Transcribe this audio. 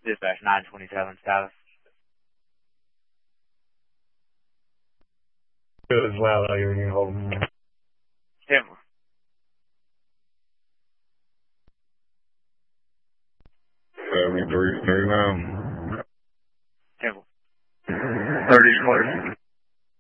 Dispatch 927 status. It was loud out here when you hold them. 7339. 10. 30 clear.